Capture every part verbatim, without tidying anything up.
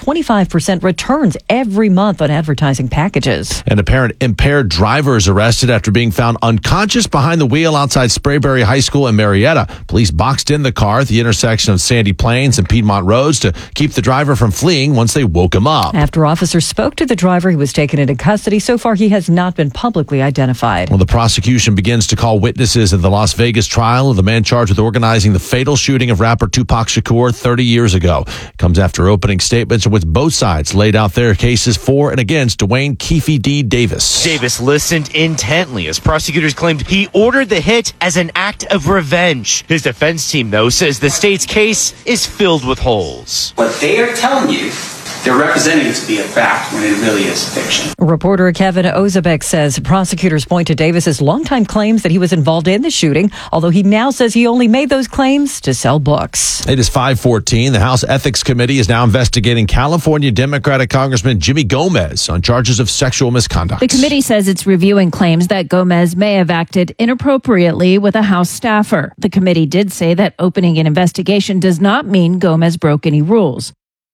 twenty-five percent returns every month on advertising packages. An apparent impaired driver is arrested after being found unconscious behind the wheel outside Sprayberry High School in Marietta. Police boxed in the car at the intersection of Sandy Plains and Piedmont Roads to keep the driver from fleeing once they woke him up. After officers spoke to the driver, he was taken into custody. So far, he has not been publicly identified. Well, the prosecution begins to call witnesses at the Las Vegas trial of the man charged with organizing the fatal shooting of rapper Tupac Shakur thirty years ago. It comes after opening statements in which both sides laid out their cases for and against Dwayne Keefe D. Davis. Davis listened intently as prosecutors claimed he ordered the hit as an act of revenge. His defense team, though, says the state's case is filled with holes. What they are telling you, they're representing it to be a fact when it really is fiction. Reporter Kevin Ozebek says prosecutors point to Davis's longtime claims that he was involved in the shooting, although he now says he only made those claims to sell books. It is five fourteen. The House Ethics Committee is now investigating California Democratic Congressman Jimmy Gomez on charges of sexual misconduct. The committee says it's reviewing claims that Gomez may have acted inappropriately with a House staffer. The committee did say that opening an investigation does not mean Gomez broke any rules.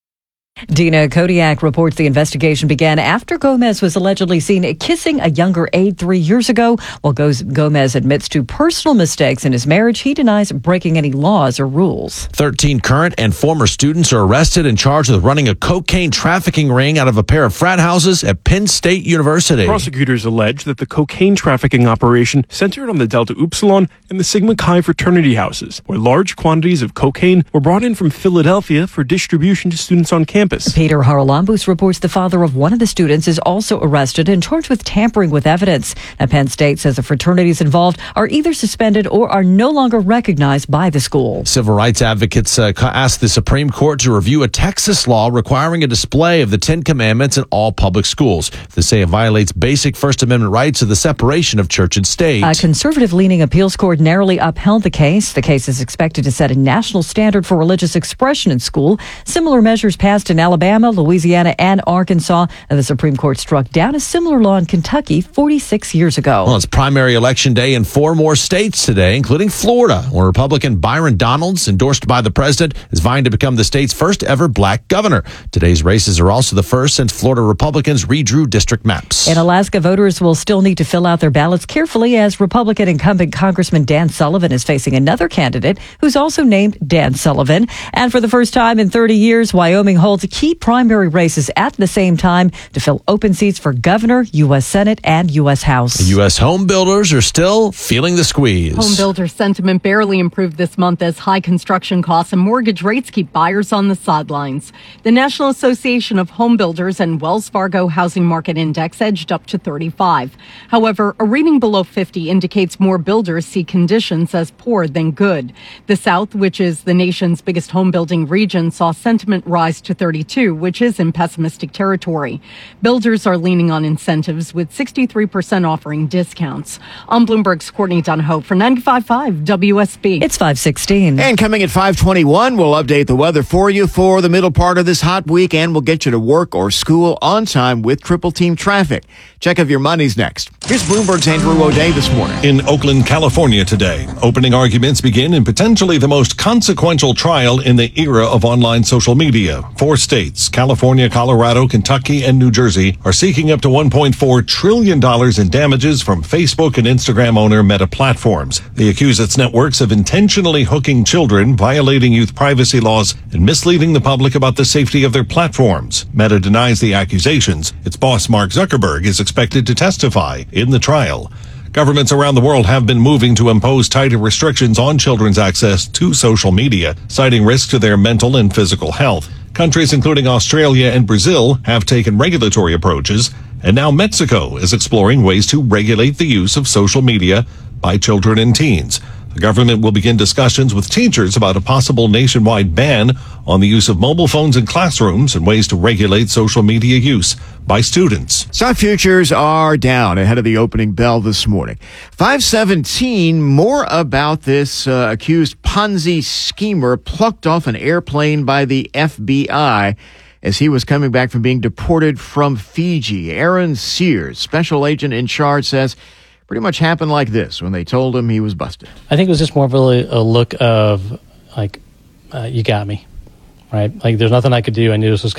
Dina Kodiak reports the investigation began after Gomez was allegedly seen kissing a younger aide three years ago. While Gomez admits to personal mistakes in his marriage, he denies breaking any laws or rules. thirteen current and former students are arrested and charged with running a cocaine trafficking ring out of a pair of frat houses at Penn State University. Prosecutors allege that the cocaine trafficking operation centered on the Delta Upsilon and the Sigma Chi fraternity houses, where large quantities of cocaine were brought in from Philadelphia for distribution to students on campus. Peter Haralambous reports the father of one of the students is also arrested and charged with tampering with evidence. Now, Penn State says the fraternities involved are either suspended or are no longer recognized by the school. Civil rights advocates uh, asked the Supreme Court to review a Texas law requiring a display of the Ten Commandments in all public schools. They say it violates basic First Amendment rights of the separation of church and state. A conservative-leaning appeals court narrowly upheld the case. The case is expected to set a national standard for religious expression in school. Similar measures passed in Alabama, Louisiana, and Arkansas. And the Supreme Court struck down a similar law in Kentucky forty-six years ago. Well, it's primary election day in four more states today, including Florida, where Republican Byron Donalds, endorsed by the president, is vying to become the state's first ever black governor. Today's races are also the first since Florida Republicans redrew district maps. In Alaska, voters will still need to fill out their ballots carefully as Republican incumbent Congressman Dan Sullivan is facing another candidate who's also named Dan Sullivan. And for the first time in thirty years, Wyoming holds key primary races at the same time to fill open seats for governor, U S Senate, and U S House. The U S home builders are still feeling the squeeze. Home builder sentiment barely improved this month as high construction costs and mortgage rates keep buyers on the sidelines. The National Association of Home Builders and Wells Fargo Housing Market Index edged up to thirty-five. However, a reading below fifty indicates more builders see conditions as poor than good. The South, which is the nation's biggest home building region, saw sentiment rise to thirty-two, which is in pessimistic territory. Builders are leaning on incentives, with sixty-three percent offering discounts. On Bloomberg's Courtney Dunhope for ninety-five point five W S B. It's five sixteen. And coming at five twenty-one, we'll update the weather for you for the middle part of this hot week, and we'll get you to work or school on time with triple team traffic. Check if your money's next. Here's Bloomberg's Andrew O'Day this morning. In Oakland, California today, opening arguments begin in potentially the most consequential trial in the era of online social media. Four states, California, Colorado, Kentucky, and New Jersey, are seeking up to one point four trillion dollars in damages from Facebook and Instagram owner Meta Platforms. They accuse its networks of intentionally hooking children, violating youth privacy laws, and misleading the public about the safety of their platforms. Meta denies the accusations. Its boss, Mark Zuckerberg, is expected to testify in the trial. Governments around the world have been moving to impose tighter restrictions on children's access to social media, citing risk to their mental and physical health. Countries including Australia and Brazil have taken regulatory approaches, and now Mexico is exploring ways to regulate the use of social media by children and teens. The government will begin discussions with teachers about a possible nationwide ban on the use of mobile phones in classrooms and ways to regulate social media use by students. Stock futures are down ahead of the opening bell this morning. five seventeen, more about this uh, accused Ponzi schemer plucked off an airplane by the F B I as he was coming back from being deported from Fiji. Aaron Sears, special agent in charge, says pretty much happened like this when they told him he was busted. I think it was just more of a, a look of, like, uh, you got me, right? Like, there's nothing I could do. I knew this was coming.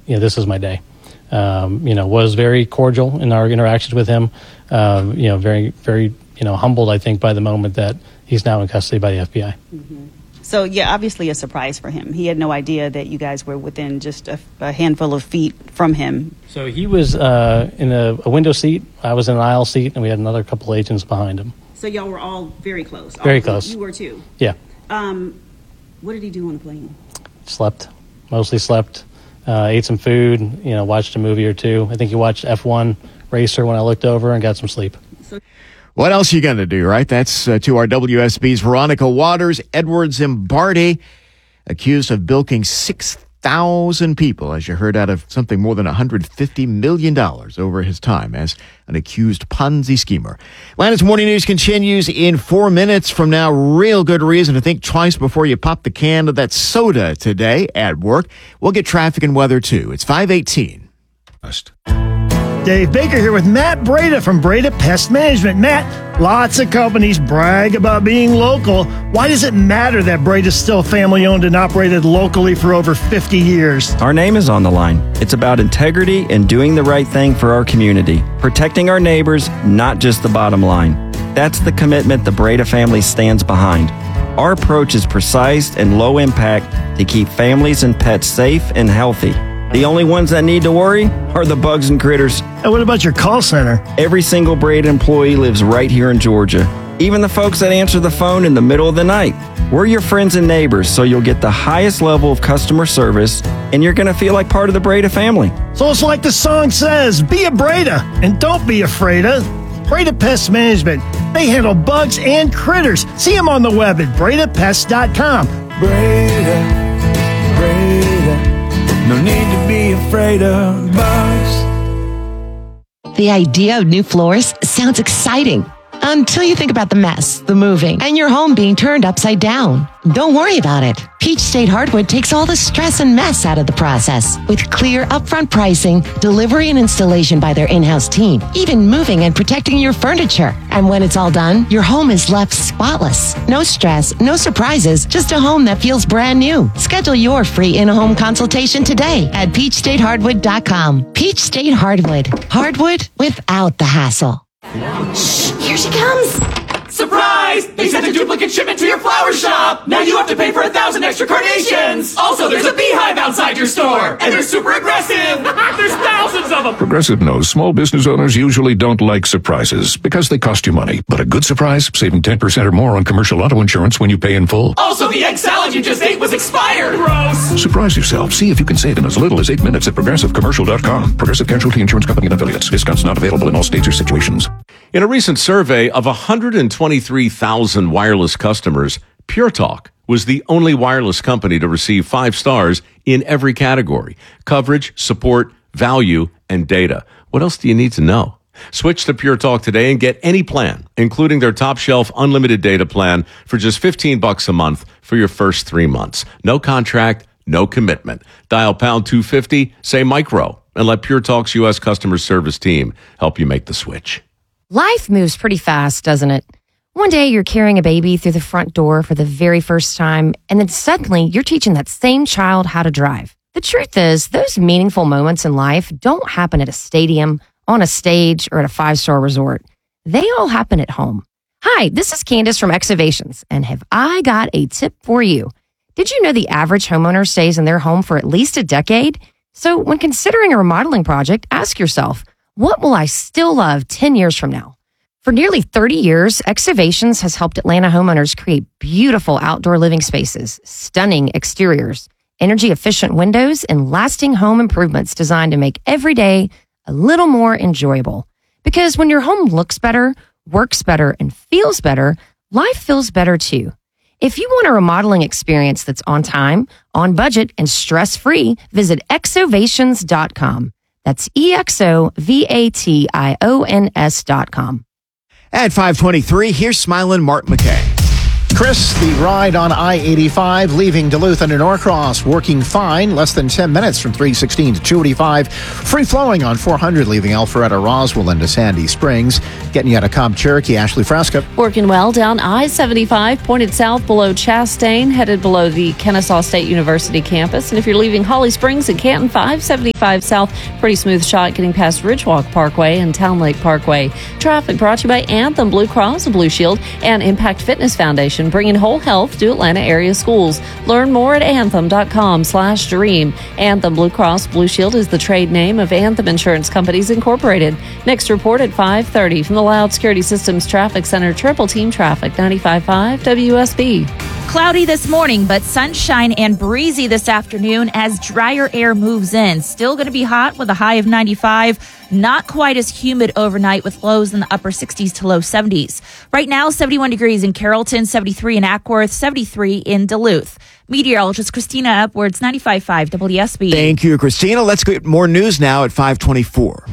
you know, this is my day. Um, you know, was very cordial in our interactions with him. Um, you know, very, very, you know, humbled, I think, by the moment that he's now in custody by the F B I. Mm-hmm. So, yeah, obviously a surprise for him. He had no idea that you guys were within just a, a handful of feet from him. So he was uh, in a, a window seat. I was in an aisle seat, and we had another couple agents behind him. So y'all were all very close. Very all, close. You were too. Yeah. Um, what did he do on the plane? Slept. Mostly slept. Uh, ate some food, you know, watched a movie or two. I think he watched F one Racer when I looked over and got some sleep. So- What else are you going to do, right? That's uh, to our W S B's Veronica Waters. Edward Zimbardi, accused of bilking six thousand people, as you heard, out of something more than one hundred fifty million dollars over his time as an accused Ponzi schemer. Atlanta's Morning News continues in four minutes from now. Real good reason to think twice before you pop the can of that soda today at work. We'll get traffic and weather, too. It's five eighteen. Dave Baker here with Matt Breda from Breda Pest Management. Matt, lots of companies brag about being local. Why does it matter that Breda's still family owned and operated locally for over fifty years? Our name is on the line. It's about integrity and doing the right thing for our community, protecting our neighbors, not just the bottom line. That's the commitment the Breda family stands behind. Our approach is precise and low impact to keep families and pets safe and healthy. The only ones that need to worry are the bugs and critters. And what about your call center? Every single Breda employee lives right here in Georgia. Even the folks that answer the phone in the middle of the night. We're your friends and neighbors, so you'll get the highest level of customer service, and you're going to feel like part of the Breda family. So it's like the song says, be a Breda, and don't be afraid of Breda Pest Management. They handle bugs and critters. See them on the web at breda pest dot com. Breda, Breda. No need to be afraid of bugs. The idea of new floors sounds exciting until you think about the mess, the moving, and your home being turned upside down. Don't worry about it. Peach State Hardwood takes all the stress and mess out of the process with clear upfront pricing, delivery and installation by their in-house team, even moving and protecting your furniture. And when it's all done, your home is left spotless. No stress, no surprises, just a home that feels brand new. Schedule your free in-home consultation today at peach state hardwood dot com. Peach State Hardwood. Hardwood without the hassle. Shh, here she comes. Surprise! They sent a duplicate shipment to your flower shop! Now you have to pay for a thousand extra carnations! Also, there's a beehive outside your store! And they're super aggressive! There's thousands of them! Progressive knows small business owners usually don't like surprises because they cost you money. But a good surprise, saving ten percent or more on commercial auto insurance when you pay in full. Also, the egg salad you just ate was expired! Gross! Surprise yourself. See if you can save in as little as eight minutes at progressive commercial dot com. Progressive Casualty Insurance Company and affiliates. Discounts not available in all states or situations. In a recent survey of one hundred twenty-three thousand wireless customers, Pure Talk was the only wireless company to receive five stars in every category: coverage, support, value, and data. What else do you need to know? Switch to Pure Talk today and get any plan, including their top shelf unlimited data plan for just fifteen bucks a month for your first three months. No contract, no commitment. Dial pound two fifty, say micro, and let Pure Talk's U S customer service team help you make the switch. Life moves pretty fast, doesn't it? One day you're carrying a baby through the front door for the very first time, and then suddenly you're teaching that same child how to drive. The truth is, those meaningful moments in life don't happen at a stadium, on a stage, or at a five-star resort. They all happen at home. Hi, this is Candace from Excavations, and have I got a tip for you? Did you know the average homeowner stays in their home for at least a decade? So when considering a remodeling project, ask yourself, what will I still love ten years from now? For nearly thirty years, Excavations has helped Atlanta homeowners create beautiful outdoor living spaces, stunning exteriors, energy-efficient windows, and lasting home improvements designed to make every day a little more enjoyable. Because when your home looks better, works better, and feels better, life feels better too. If you want a remodeling experience that's on time, on budget, and stress-free, visit exovations dot com. That's E X O V A T I O N S dot com. At five twenty-three, here's smiling Mark McKay. Chris, the ride on I eighty-five leaving Duluth into Norcross working fine. Less than ten minutes from three sixteen to two eighty-five. Free flowing on four hundred leaving Alpharetta Roswell into Sandy Springs. Getting you out of Cobb Cherokee, Ashley Fresca. Working well down I seventy-five, pointed south below Chastain, headed below the Kennesaw State University campus. And if you're leaving Holly Springs and Canton, five seventy-five south, pretty smooth shot getting past Ridgewalk Parkway and Town Lake Parkway. Traffic brought to you by Anthem Blue Cross, Blue Shield, and Impact Fitness Foundation, bringing whole health to Atlanta area schools. Learn more at anthem.com slash dream. Anthem Blue Cross Blue Shield is the trade name of Anthem Insurance Companies Incorporated. Next report at five thirty from the Loud Security Systems Traffic Center, Triple Team Traffic, ninety-five point five W S B. Cloudy this morning, but sunshine and breezy this afternoon as drier air moves in. Still going to be hot with a high of ninety-five. Not quite as humid overnight with lows in the upper sixties to low seventies. Right now, seventy-one degrees in Carrollton, seventy-three in Ackworth, seventy-three in Duluth. Meteorologist Christina Upwards, ninety-five point five W S B. Thank you, Christina. Let's get more news now at five twenty-four.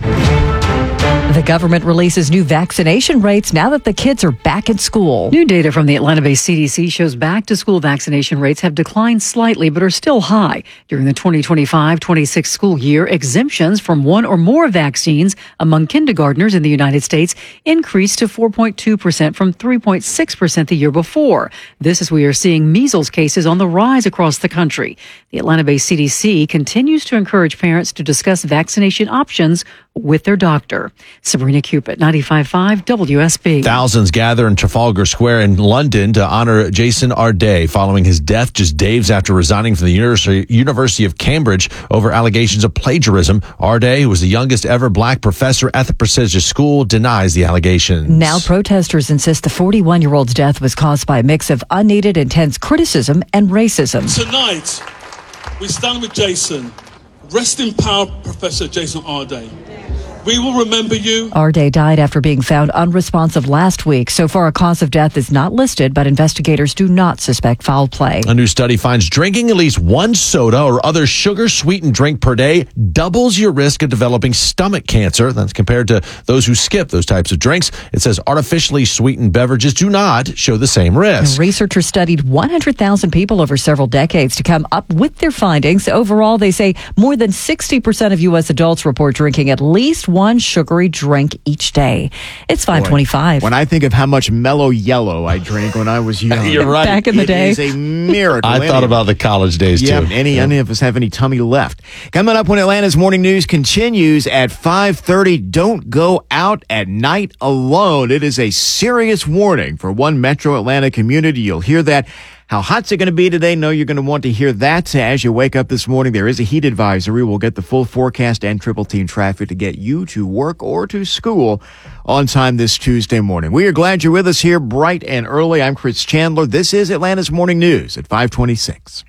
The government releases new vaccination rates now that the kids are back in school. New data from the Atlanta-based C D C shows back-to-school vaccination rates have declined slightly but are still high. During the twenty twenty-five twenty-six school year, exemptions from one or more vaccines among kindergartners in the United States increased to four point two percent from three point six percent the year before. This is we are seeing measles cases on the rise across the country. The Atlanta-based C D C continues to encourage parents to discuss vaccination options with their doctor. Sabrina Cupid, ninety-five point five W S B. Thousands gather in Trafalgar Square in London to honor Jason Arday following his death just days after resigning from the University University of Cambridge over allegations of plagiarism. Arday, who was the youngest ever black professor at the prestigious school, denies the allegations. Now protesters insist the forty-one-year-old's death was caused by a mix of unneeded intense criticism and racism. Tonight, we stand with Jason. Rest in power, Professor Jason Arday. We will remember you. Arday died after being found unresponsive last week. So far, a cause of death is not listed, but investigators do not suspect foul play. A new study finds drinking at least one soda or other sugar-sweetened drink per day doubles your risk of developing stomach cancer. That's compared to those who skip those types of drinks. It says artificially sweetened beverages do not show the same risk. Researchers studied one hundred thousand people over several decades to come up with their findings. Overall, they say more than sixty percent of U S adults report drinking at least one sugary drink each day. It's five twenty-five. When I think of how much Mellow Yellow I drank when I was young. You're right. Back in the it day. It is a miracle. I thought about the college days, yeah, too. Any, Yeah. any of us have any tummy left. Coming up when Atlanta's Morning News continues at five thirty, don't go out at night alone. It is a serious warning for one Metro Atlanta community. You'll hear that. How hot's it going to be today? No, you're going to want to hear that as you wake up this morning. There is a heat advisory. We'll get the full forecast and triple team traffic to get you to work or to school on time this Tuesday morning. We are glad you're with us here bright and early. I'm Chris Chandler. This is Atlanta's Morning News at five twenty-six.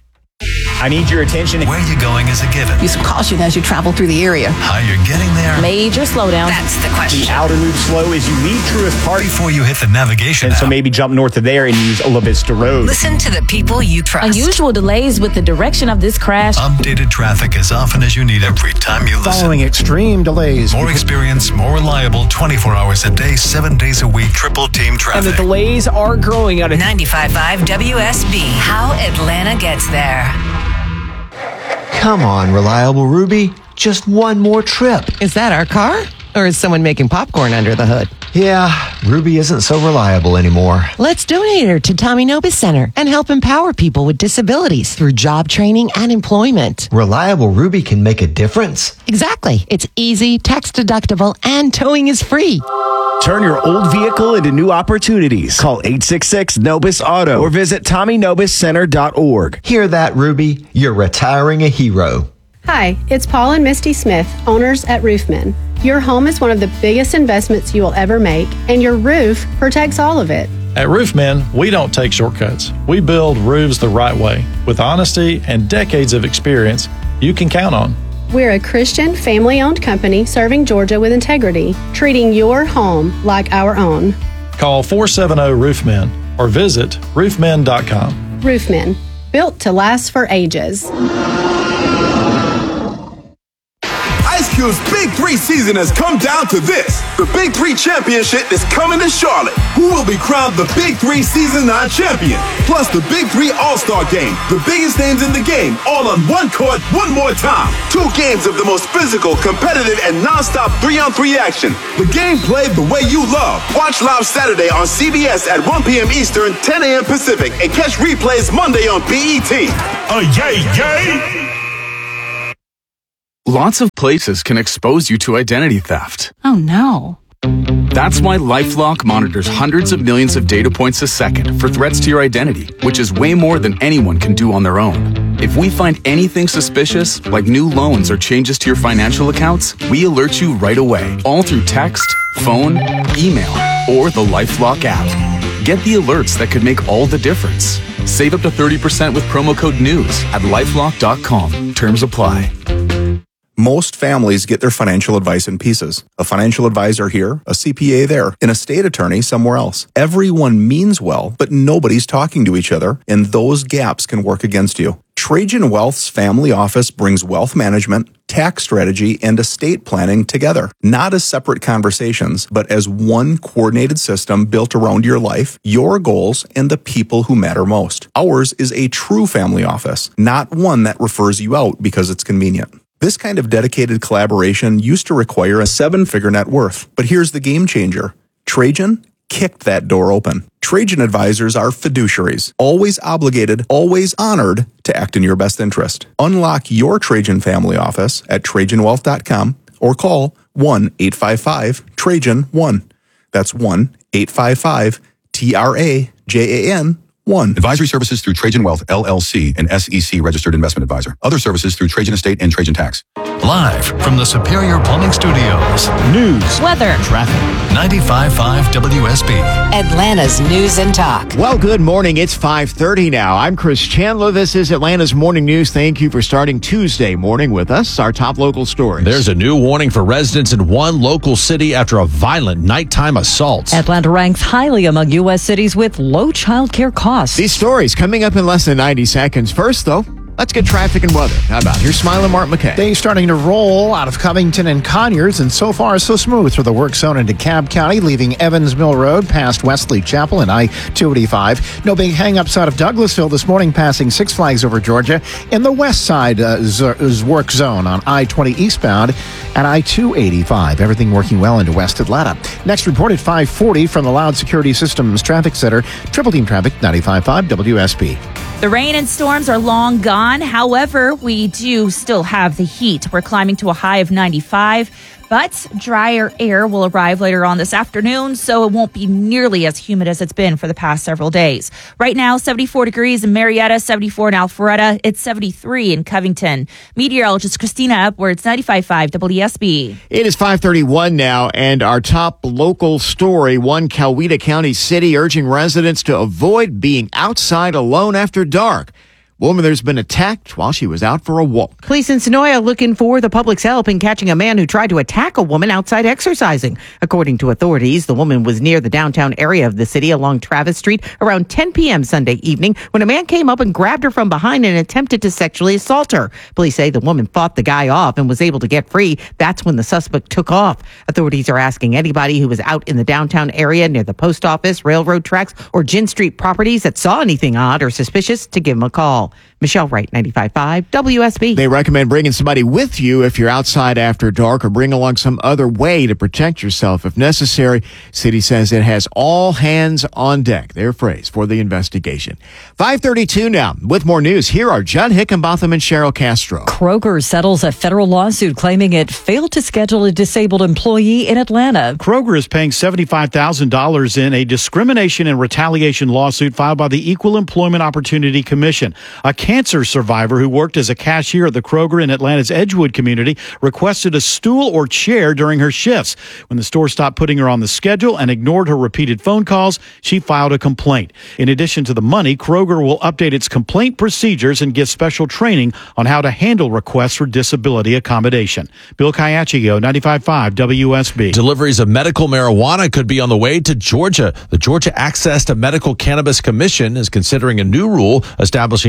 I need your attention. Where you're going is a given. Use caution as you travel through the area. How you're getting there. Major slowdown. That's the question. The outer loop slow as you leave Truist Park. Before you hit the navigation And app. so maybe jump north of there and use La Vista Road. Listen to the people you trust. Unusual delays with the direction of this crash. Updated traffic as often as you need every time you listen. Following extreme delays. More experience, more reliable, twenty-four hours a day, seven days a week, triple team And traffic. the delays are growing out of ninety-five point five W S B. How Atlanta gets there. Come on, Reliable Ruby. Just one more trip. Is that our car? Or is someone making popcorn under the hood? Yeah, Ruby isn't so reliable anymore. Let's donate her to Tommy Nobis Center and help empower people with disabilities through job training and employment. Reliable Ruby can make a difference. Exactly. It's easy, tax deductible, and towing is free. Turn your old vehicle into new opportunities. Call eight six six Nobis Auto or visit Tommy Nobis Center dot org. Hear that, Ruby? You're retiring a hero. Hi, it's Paul and Misty Smith, owners at Roofman. Your home is one of the biggest investments you will ever make, and your roof protects all of it. At Roofman, we don't take shortcuts. We build roofs the right way with honesty and decades of experience you can count on. We're a Christian, family-owned company serving Georgia with integrity, treating your home like our own. Call four seven zero Roofmen or visit roofmen dot com. Roofmen, built to last for ages. Q's Big Three season has come down to this. The Big Three Championship is coming to Charlotte. Who will be crowned the Big Three Season nine champion? Plus the Big Three All-Star Game. The biggest names in the game, all on one court, one more time. Two games of the most physical, competitive, and non-stop three-on-three action. The game played the way you love. Watch live Saturday on C B S at one p.m. Eastern, ten a.m. Pacific, and catch replays Monday on B E T. Uh, yay, yay! Lots of places can expose you to identity theft. Oh no. That's why LifeLock monitors hundreds of millions of data points a second for threats to your identity, which is way more than anyone can do on their own. If we find anything suspicious, like new loans or changes to your financial accounts, we alert you right away, all through text, phone, email, or the LifeLock app. Get the alerts that could make all the difference. Save up to thirty percent with promo code NEWS at lifelock dot com. Terms apply. Most families get their financial advice in pieces. A financial advisor here, a C P A there, an estate attorney somewhere else. Everyone means well, but nobody's talking to each other, and those gaps can work against you. Trajan Wealth's family office brings wealth management, tax strategy, and estate planning together, not as separate conversations, but as one coordinated system built around your life, your goals, and the people who matter most. Ours is a true family office, not one that refers you out because it's convenient. This kind of dedicated collaboration used to require a seven-figure net worth, but here's the game changer. Trajan kicked that door open. Trajan advisors are fiduciaries, always obligated, always honored to act in your best interest. Unlock your Trajan family office at trajan wealth dot com or call one eight five five Trajan one. That's one eight five five T R A J A N one. Advisory services through Trajan Wealth, L L C, an S E C registered investment advisor. Other services through Trajan Estate and Trajan Tax. Live from the Superior Plumbing Studios. News, weather, traffic. ninety-five point five W S B. Atlanta's News and Talk. Well, good morning. It's five thirty now. I'm Chris Chandler. This is Atlanta's Morning News. Thank you for starting Tuesday morning with us. Our top local stories. There's a new warning for residents in one local city after a violent nighttime assault. Atlanta ranks highly among U S cities with low child care costs. These stories coming up in less than ninety seconds. First, though, let's get traffic and weather. How about here's Smiling Mark McKay. Day starting to roll out of Covington and Conyers, and so far so smooth through the work zone into Cobb County, leaving Evans Mill Road past Wesley Chapel and I two eighty-five. No big hang-ups out of Douglasville this morning, passing Six Flags over Georgia. In the west side uh, z- work zone on I twenty eastbound and I two eighty-five. Everything working well into West Atlanta. Next report at five forty from the Loud Security Systems Traffic Center. Triple Team Traffic, ninety-five point five W S B. The rain and storms are long gone. However, we do still have the heat. We're climbing to a high of ninety-five, but drier air will arrive later on this afternoon, so it won't be nearly as humid as it's been for the past several days. Right now, seventy-four degrees in Marietta, seventy-four in Alpharetta. It's seventy-three in Covington. Meteorologist Christina Upwards, ninety-five point five W S B. It is five thirty-one now, and our top local story, one Coweta County city urging residents to avoid being outside alone after dark. Woman there's been attacked while she was out for a walk. Police in Sonoya looking for the public's help in catching a man who tried to attack a woman outside exercising. According to authorities, the woman was near the downtown area of the city along Travis Street around ten p.m. Sunday evening when a man came up and grabbed her from behind and attempted to sexually assault her. Police say the woman fought the guy off and was able to get free. That's when the suspect took off. Authorities are asking anybody who was out in the downtown area near the post office, railroad tracks, or Gin Street properties that saw anything odd or suspicious to give them a call. Michelle Wright, ninety-five point five W S B. They recommend bringing somebody with you if you're outside after dark, or bring along some other way to protect yourself if necessary. City says it has all hands on deck, their phrase for the investigation. five thirty-two now. With more news, here are Judd Hickenbotham and Cheryl Castro. Kroger settles a federal lawsuit claiming it failed to schedule a disabled employee in Atlanta. Kroger is paying seventy-five thousand dollars in a discrimination and retaliation lawsuit filed by the Equal Employment Opportunity Commission. A cancer survivor who worked as a cashier at the Kroger in Atlanta's Edgewood community requested a stool or chair during her shifts. When the store stopped putting her on the schedule and ignored her repeated phone calls, she filed a complaint. In addition to the money, Kroger will update its complaint procedures and give special training on how to handle requests for disability accommodation. Bill Caiaccio, ninety-five point five W S B. Deliveries of medical marijuana could be on the way to Georgia. The Georgia Access to Medical Cannabis Commission is considering a new rule establishing regulations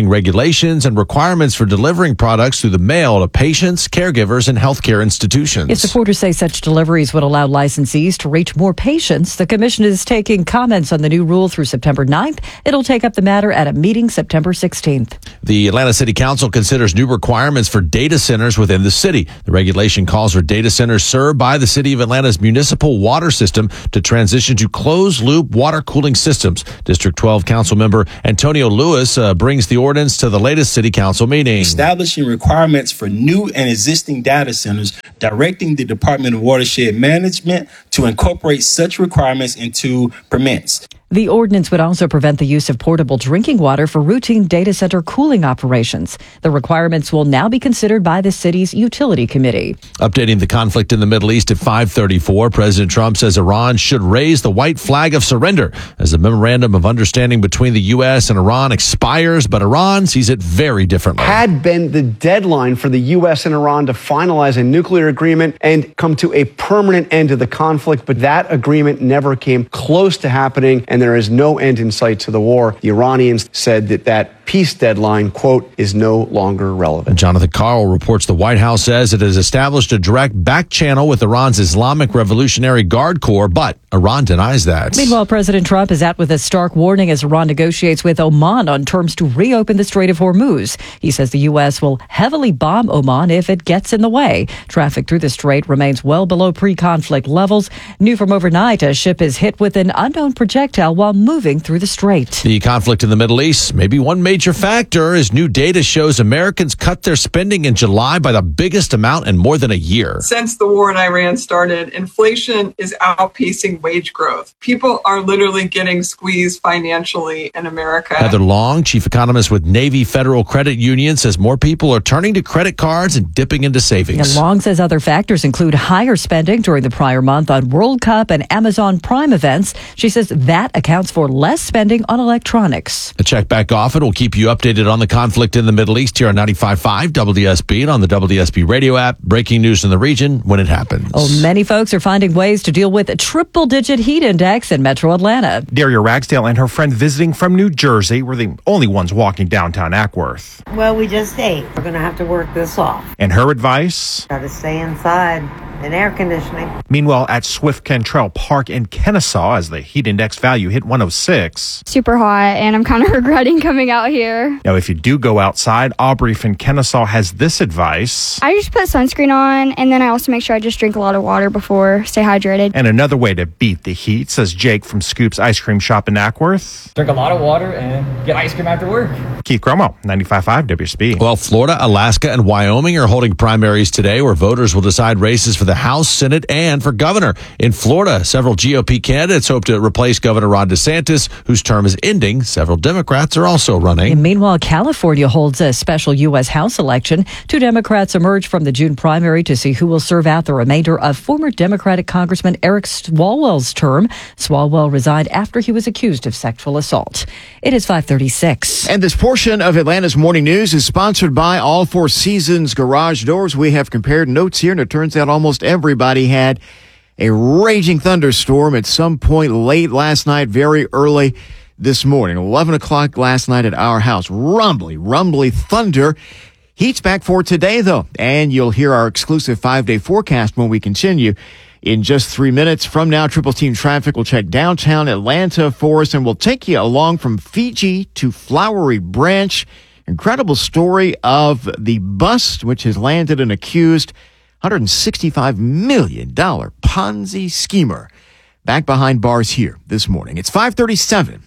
regulations and requirements for delivering products through the mail to patients, caregivers, and healthcare institutions. If supporters say such deliveries would allow licensees to reach more patients, the commission is taking comments on the new rule through September ninth. It'll take up the matter at a meeting September sixteenth. The Atlanta City Council considers new requirements for data centers within the city. The regulation calls for data centers served by the City of Atlanta's municipal water system to transition to closed-loop water cooling systems. District twelve Council member Antonio Lewis uh, brings the ordinance to the latest City Council meeting. Establishing requirements for new and existing data centers, directing the Department of Watershed Management to incorporate such requirements into permits. The ordinance would also prevent the use of portable drinking water for routine data center cooling operations. The requirements will now be considered by the city's utility committee. Updating the conflict in the Middle East at five thirty-four, President Trump says Iran should raise the white flag of surrender as the memorandum of understanding between the U S and Iran expires, but Iran sees it very differently. Had been the deadline for the U S and Iran to finalize a nuclear agreement and come to a permanent end to the conflict, but that agreement never came close to happening, and there is no end in sight to the war. The Iranians said that that peace deadline, quote, is no longer relevant. Jonathan Karl reports the White House says it has established a direct back channel with Iran's Islamic Revolutionary Guard Corps, but Iran denies that. Meanwhile, President Trump is out with a stark warning as Iran negotiates with Oman on terms to reopen the Strait of Hormuz. He says the U S will heavily bomb Oman if it gets in the way. Traffic through the strait remains well below pre-conflict levels. New from overnight, a ship is hit with an unknown projectile while moving through the strait. The conflict in the Middle East, maybe one major factor is new data shows Americans cut their spending in July by the biggest amount in more than a year. Since the war in Iran started, inflation is outpacing wage growth. People are literally getting squeezed financially in America. Heather Long, chief economist with Navy Federal Credit Union, says more people are turning to credit cards and dipping into savings. Yeah, Long says other factors include higher spending during the prior month on World Cup and Amazon Prime events. She says that accounts for less spending on electronics. A check back often will keep you updated on the conflict in the Middle East here on ninety-five point five W S B and on the W S B radio app. Breaking news in the region when it happens. Oh, many folks are finding ways to deal with a triple-digit heat index in metro Atlanta. Daria Ragsdale and her friend visiting from New Jersey were the only ones walking downtown Ackworth. Well, we just ate. We're going to have to work this off. And her advice? Got to stay inside and air conditioning. Meanwhile, at Swift Cantrell Park in Kennesaw, as the heat index value hit one oh six. Super hot, and I'm kind of regretting coming out here. Now, if you do go outside, Aubrey from Kennesaw has this advice. I just put sunscreen on, and then I also make sure I just drink a lot of water before, stay hydrated. And another way to beat the heat, says Jake from Scoop's Ice Cream Shop in Ackworth. Drink a lot of water and get ice cream after work. Keith Gromo, ninety-five point five W S B. Well, Florida, Alaska, and Wyoming are holding primaries today where voters will decide races for the House, Senate, and for governor. In Florida, several G O P candidates hope to replace Governor Ron DeSantis, whose term is ending. Several Democrats are also running. And meanwhile, California holds a special U S. House election. Two Democrats emerge from the June primary to see who will serve out the remainder of former Democratic Congressman Eric Swalwell's term. Swalwell resigned after he was accused of sexual assault. It is five thirty-six. And this portion of Atlanta's Morning News is sponsored by All Four Seasons Garage Doors. We have compared notes here, and it turns out almost everybody had a raging thunderstorm at some point late last night, very early this morning. eleven o'clock last night at our house. Rumbly, rumbly thunder. Heat's back for today, though, and you'll hear our exclusive five-day forecast when we continue. In just three minutes from now, Triple Team Traffic will check downtown Atlanta for us, and we'll take you along from Fiji to Flowery Branch. Incredible story of the bust, which has landed an accused one hundred sixty-five million dollars Ponzi schemer. Back behind bars here this morning. It's five thirty-seven.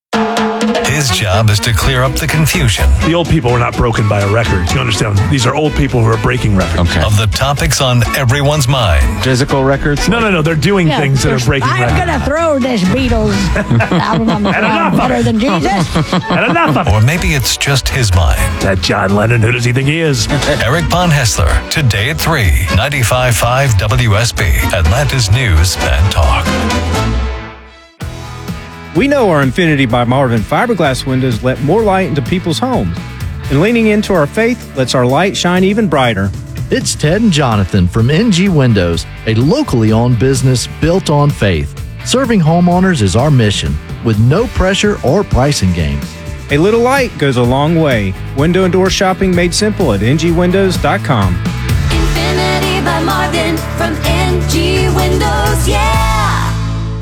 His job is to clear up the confusion. The old people were not broken by a record. You understand? These are old people who are breaking records. Okay. Of the topics on everyone's mind. Physical records? No, no, no. They're doing yeah, things that are breaking I'm records. I'm going to throw this Beatles album better than Jesus. And enough of it. Or maybe it's just his mind. That John Lennon, who does he think he is? Eric Von Hessler, today at three, ninety-five point five W S B, Atlanta's News and Talk. We know our Infinity by Marvin fiberglass windows let more light into people's homes. And leaning into our faith lets our light shine even brighter. It's Ted and Jonathan from N G Windows, a locally owned business built on faith. Serving homeowners is our mission, with no pressure or pricing games. A little light goes a long way. Window and door shopping made simple at N G windows dot com. Infinity by Marvin from N G Windows, yeah!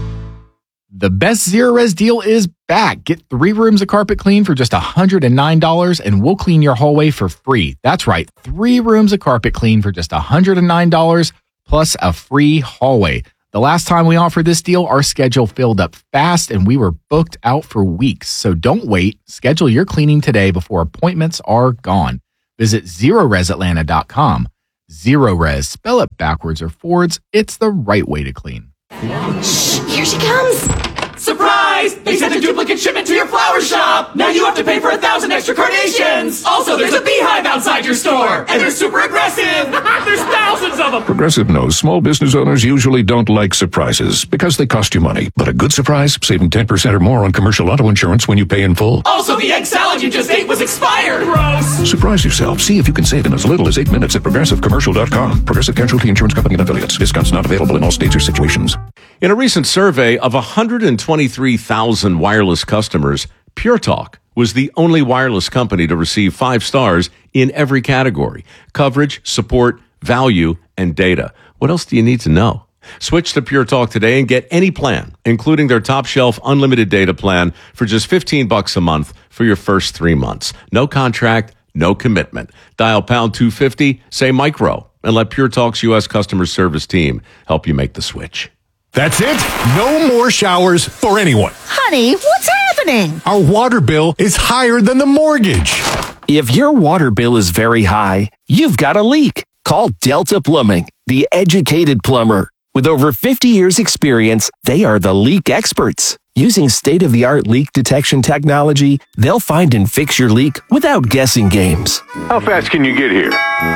The best Zero Res deal is back. Get three rooms of carpet clean for just one hundred nine dollars and we'll clean your hallway for free. That's right, three rooms of carpet clean for just one hundred nine dollars plus a free hallway. The last time we offered this deal, our schedule filled up fast and we were booked out for weeks. So don't wait. Schedule your cleaning today before appointments are gone. Visit zero res atlanta dot com. Zero Res, spell it backwards or forwards. It's the right way to clean. Shh, here she comes. Surprise! They sent a duplicate shipment to your flower shop! Now you have to pay for a thousand extra carnations! Also, there's a beehive outside your store! And they're super aggressive! There's thousands of them! Progressive knows small business owners usually don't like surprises because they cost you money. But a good surprise, saving ten percent or more on commercial auto insurance when you pay in full. Also, the egg salad you just ate was expired! Gross! Surprise yourself. See if you can save in as little as eight minutes at progressive commercial dot com. Progressive Casualty Insurance Company and affiliates. Discounts not available in all states or situations. In a recent survey of one hundred twenty-three thousand wireless customers, Pure Talk was the only wireless company to receive five stars in every category: coverage, support, value, and data. What else do you need to know? Switch to Pure Talk today and get any plan, including their top shelf unlimited data plan for just fifteen bucks a month for your first three months. No contract, no commitment. Dial pound two fifty, say micro, and let Pure Talk's U S customer service team help you make the switch. That's it. No more showers for anyone. Honey, what's happening? Our water bill is higher than the mortgage. If your water bill is very high, you've got a leak. Call Delta Plumbing, the educated plumber. With over fifty years experience, they are the leak experts. Using state-of-the-art leak detection technology, they'll find and fix your leak without guessing games. How fast can you get here?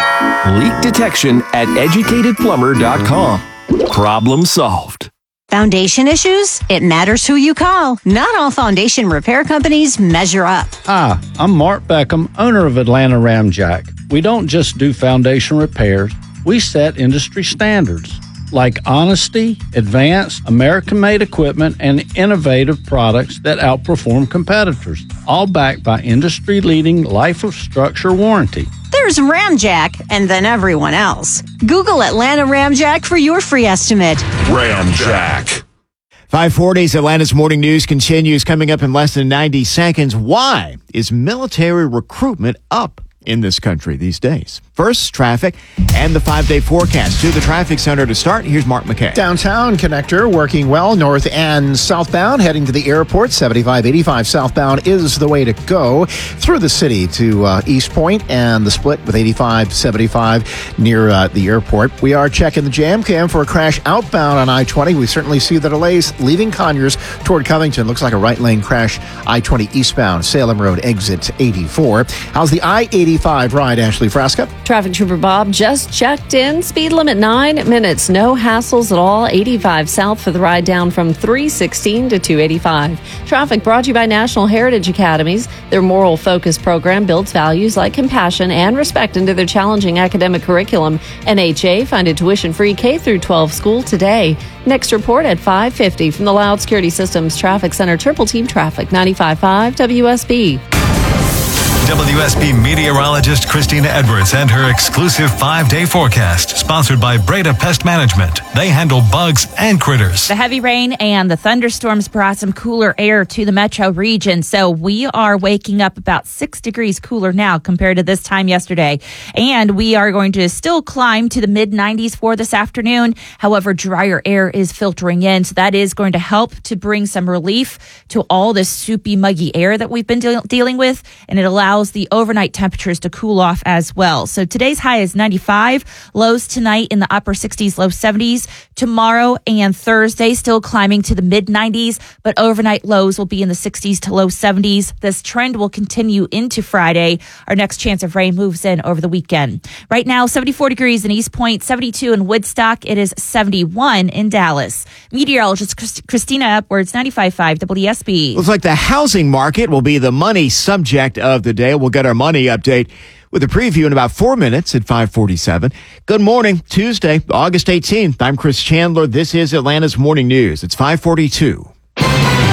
Leak detection at educated plumber dot com. Problem solved. Foundation issues? It matters who you call. Not all foundation repair companies measure up. Hi, I'm Mark Beckham, owner of Atlanta Ramjack. We don't just do foundation repairs, we set industry standards like honesty, advanced, American-made equipment, and innovative products that outperform competitors, all backed by industry-leading life of structure warranty. There's Ramjack, and then everyone else. Google Atlanta Ramjack for your free estimate. Ramjack. five forty's Atlanta's Morning News continues, coming up in less than ninety seconds. Why is military recruitment up in this country these days? First, traffic and the five-day forecast. To the traffic center to start, here's Mark McKay. Downtown connector working well, north and southbound, heading to the airport. seventy-five eighty-five southbound is the way to go through the city to uh, East Point, and the split with eighty-five seventy-five near uh, the airport. We are checking the jam cam for a crash outbound on I twenty. We certainly see the delays leaving Conyers toward Covington. Looks like a right lane crash, I twenty eastbound, Salem Road exit eighty-four. How's the I eighty-five ride, Ashley Frasca? Traffic Trooper Bob just checked in. Speed limit nine minutes. No hassles at all. eighty-five south for the ride down from three sixteen to two eighty-five. Traffic brought to you by National Heritage Academies. Their moral focus program builds values like compassion and respect into their challenging academic curriculum. N H A funded tuition-free K through twelve school today. Next report at five fifty from the Loud Security Systems Traffic Center. Triple Team Traffic, ninety-five point five W S B. W S B meteorologist Christina Edwards and her exclusive five-day forecast, sponsored by Breda Pest Management. They handle bugs and critters. The heavy rain and the thunderstorms brought some cooler air to the metro region, so we are waking up about six degrees cooler now compared to this time yesterday. And we are going to still climb to the mid nineties for this afternoon. However, drier air is filtering in, so that is going to help to bring some relief to all this soupy, muggy air that we've been de- dealing with, and it allows the overnight temperatures to cool off as well. So today's high is ninety-five, lows tonight in the upper sixties, low seventies. Tomorrow and Thursday still climbing to the mid nineties, but overnight lows will be in the sixties to low seventies. This trend will continue into Friday. Our next chance of rain moves in over the weekend. Right now, seventy-four degrees in East Point, seventy-two in Woodstock. It is seventy-one in Dallas. Meteorologist Christ- Christina Edwards, ninety-five point five W S B. Looks like the housing market will be the money subject of the day. We'll get our money update with a preview in about four minutes at five forty-seven. Good morning, Tuesday, August eighteenth. I'm Chris Chandler. This is Atlanta's Morning News. It's five forty-two.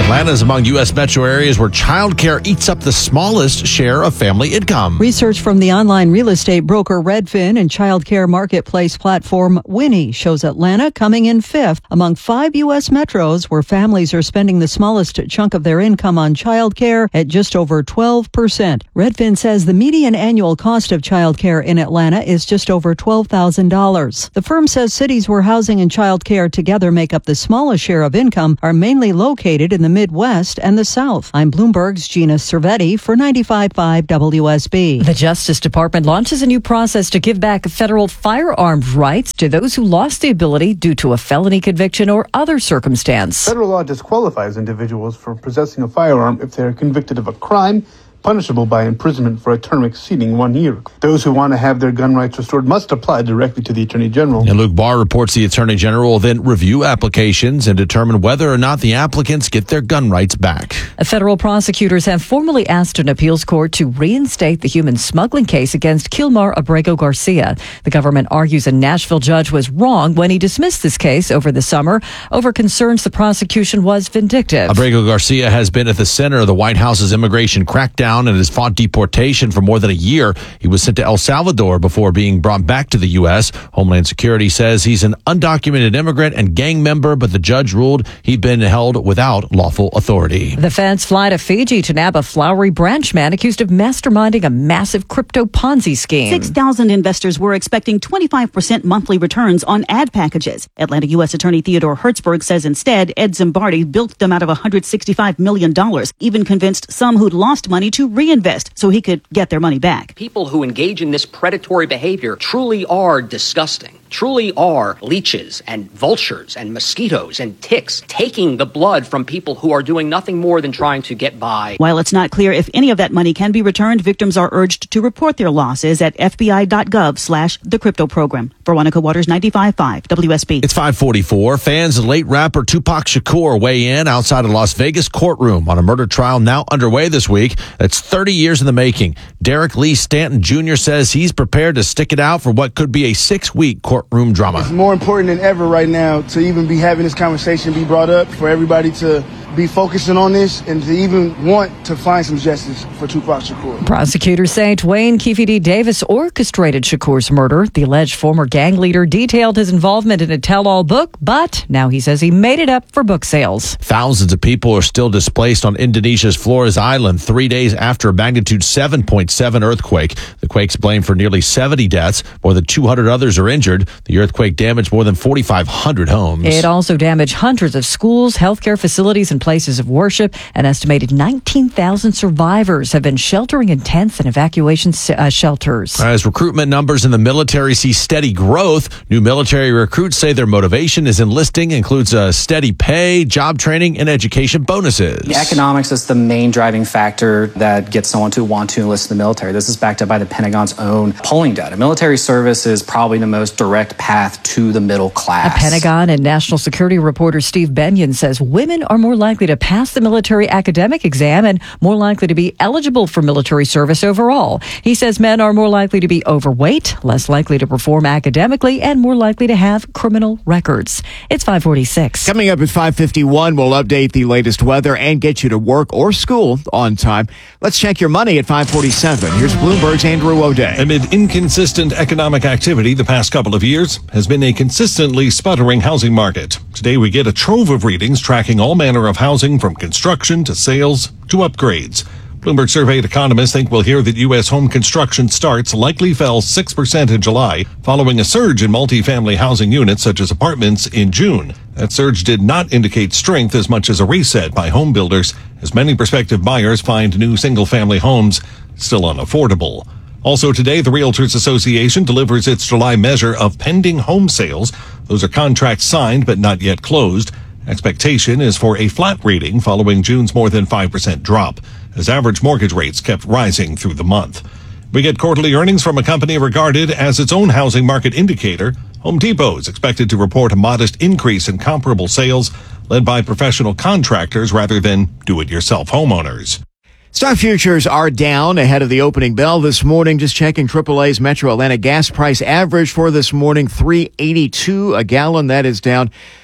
Atlanta is among U S metro areas where childcare eats up the smallest share of family income. Research from the online real estate broker Redfin and childcare marketplace platform Winnie shows Atlanta coming in fifth among five U S metros where families are spending the smallest chunk of their income on childcare at just over twelve percent. Redfin says the median annual cost of childcare in Atlanta is just over twelve thousand dollars. The firm says cities where housing and childcare together make up the smallest share of income are mainly located in the Midwest and the South. I'm Bloomberg's Gina Cervetti for ninety-five point five W S B. The Justice Department launches a new process to give back federal firearms rights to those who lost the ability due to a felony conviction or other circumstance. Federal law disqualifies individuals for possessing a firearm if they are convicted of a crime punishable by imprisonment for a term exceeding one year. Those who want to have their gun rights restored must apply directly to the Attorney General. And Luke Barr reports the Attorney General will then review applications and determine whether or not the applicants get their gun rights back. Federal prosecutors have formally asked an appeals court to reinstate the human smuggling case against Kilmar Abrego Garcia. The government argues a Nashville judge was wrong when he dismissed this case over the summer over concerns the prosecution was vindictive. Abrego Garcia has been at the center of the White House's immigration crackdown and has fought deportation for more than a year. He was sent to El Salvador before being brought back to the U S. Homeland Security says he's an undocumented immigrant and gang member, but the judge ruled he'd been held without lawful authority. The feds fly to Fiji to nab a Flowery Branch man accused of masterminding a massive crypto Ponzi scheme. six thousand investors were expecting twenty-five percent monthly returns on ad packages. Atlanta U S Attorney Theodore Hertzberg says instead, Ed Zimbardi bilked them out of one hundred sixty-five million dollars, even convinced some who'd lost money to reinvest so he could get their money back. People who engage in this predatory behavior truly are disgusting. Truly are leeches and vultures and mosquitoes and ticks taking the blood from people who are doing nothing more than trying to get by. While it's not clear if any of that money can be returned, victims are urged to report their losses at fbi.gov slash the crypto program. Veronica Waters, ninety-five point five W S B. It's five forty-four. Fans of late rapper Tupac Shakur weigh in outside a Las Vegas courtroom on a murder trial now underway this week. That's thirty years in the making. Derek Lee Stanton Junior says he's prepared to stick it out for what could be a six-week courtroom drama. It's more important than ever right now to even be having this conversation be brought up, for everybody to be focusing on this and to even want to find some justice for Tupac Shakur. Prosecutors say Dwayne Keefe D. Davis orchestrated Shakur's murder. The alleged former gang leader detailed his involvement in a tell-all book, but now he says he made it up for book sales. Thousands of people are still displaced on Indonesia's Flores Island three days after a magnitude seven point seven earthquake. The quake's blamed for nearly seventy deaths. More than two hundred others are injured. The earthquake damaged more than forty-five hundred homes. It also damaged hundreds of schools, healthcare facilities, and places of worship. An estimated nineteen thousand survivors have been sheltering in tents and evacuation uh, shelters. As recruitment numbers in the military see steady growth, new military recruits say their motivation is enlisting includes a steady pay, job training, and education bonuses. The economics is the main driving factor that gets someone to want to enlist in the military. This is backed up by the Pentagon's own polling data. Military service is probably the most direct path to the middle class. A Pentagon and national security reporter Steve Benyon says women are more likely to pass the military academic exam and more likely to be eligible for military service overall. He says men are more likely to be overweight, less likely to perform academically, and more likely to have criminal records. It's five forty-six. Coming up at five fifty-one, we'll update the latest weather and get you to work or school on time. Let's check your money at five forty-seven. Here's Bloomberg's Andrew O'Day. Amid inconsistent economic activity the past couple of years has been a consistently sputtering housing market. Today we get a trove of readings tracking all manner of housing from construction to sales to upgrades. Bloomberg surveyed economists think we'll hear that U S home construction starts likely fell six percent in July, following a surge in multifamily housing units such as apartments in June. That surge did not indicate strength as much as a reset by home builders, as many prospective buyers find new single-family homes still unaffordable. Also today, the Realtors Association delivers its July measure of pending home sales. Those are contracts signed but not yet closed. Expectation is for a flat reading following June's more than five percent drop, as average mortgage rates kept rising through the month. We get quarterly earnings from a company regarded as its own housing market indicator. Home Depot is expected to report a modest increase in comparable sales, led by professional contractors rather than do-it-yourself homeowners. Stock futures are down ahead of the opening bell this morning. Just checking triple A's Metro Atlanta gas price average for this morning, three eighty-two a gallon. That is down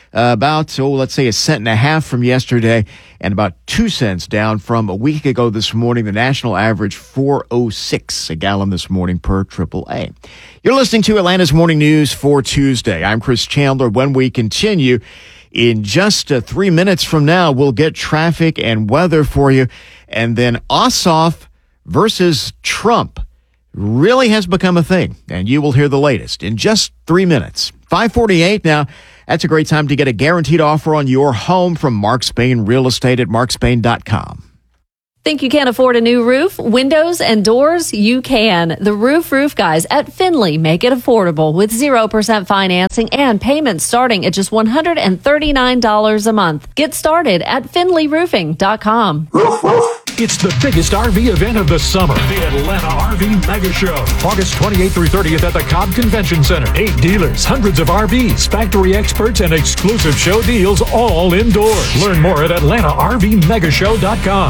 uh, about, oh, let's say a cent and a half from yesterday and about two cents down from a week ago this morning. The national average four oh six a gallon this morning per triple A. You're listening to Atlanta's Morning News for Tuesday. I'm Chris Chandler. When we continue, in just uh, three minutes from now, we'll get traffic and weather for you. And then Ossoff versus Trump really has become a thing, and you will hear the latest in just three minutes. five forty-eight now. That's a great time to get a guaranteed offer on your home from Mark Spain Real Estate at mark spain dot com. Think you can't afford a new roof, windows, and doors? You can. The Roof Roof Guys at Finley make it affordable with zero percent financing and payments starting at just one hundred thirty-nine dollars a month. Get started at finley roofing dot com. Roof, roof. It's the biggest R V event of the summer, the Atlanta R V Mega Show. August twenty-eighth through thirtieth at the Cobb Convention Center. Eight dealers, hundreds of R Vs, factory experts, and exclusive show deals all indoors. Learn more at atlanta r v mega show dot com.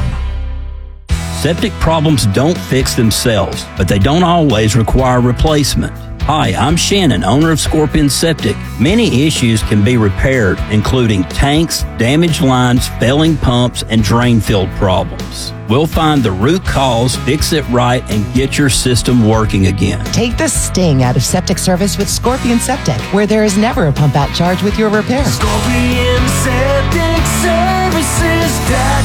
Septic problems don't fix themselves, but they don't always require replacement. Hi, I'm Shannon, owner of Scorpion Septic. Many issues can be repaired, including tanks, damaged lines, failing pumps, and drain field problems. We'll find the root cause, fix it right, and get your system working again. Take the sting out of septic service with Scorpion Septic, where there is never a pump out charge with your repair. Scorpion Septic Services dot